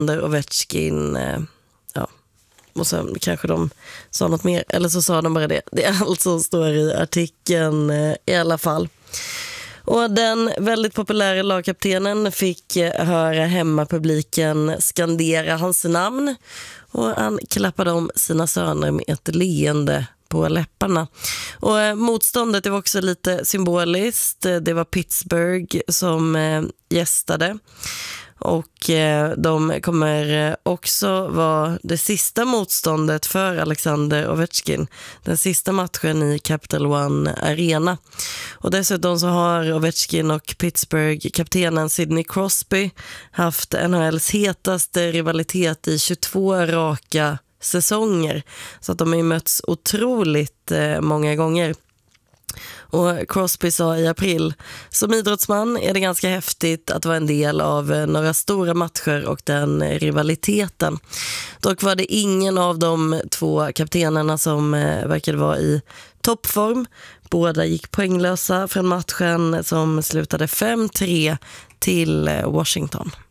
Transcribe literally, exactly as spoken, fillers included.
Ovechkin, ja, och sen kanske de sa något mer, eller så sa de bara det. Det är allt som står i artikeln i alla fall. Och den väldigt populära lagkaptenen fick höra hemmapubliken skandera hans namn, och han klappade om sina söner med ett leende på läpparna. Och motståndet, det var också lite symboliskt. Det var Pittsburgh som gästade. Och de kommer också vara det sista motståndet för Alexander Ovechkin. Den sista matchen i Capital One Arena. Och dessutom så har Ovechkin och Pittsburgh-kaptenen Sidney Crosby haft N H L:s hetaste rivalitet i tjugotvå raka säsonger. Så att de har ju mötts otroligt många gånger. Och Crosby sa i april: som idrottsman är det ganska häftigt att vara en del av några stora matcher och den rivaliteten. Dock var det ingen av de två kaptenerna som verkade vara i toppform. Båda gick poänglösa från matchen som slutade fem tre till Washington.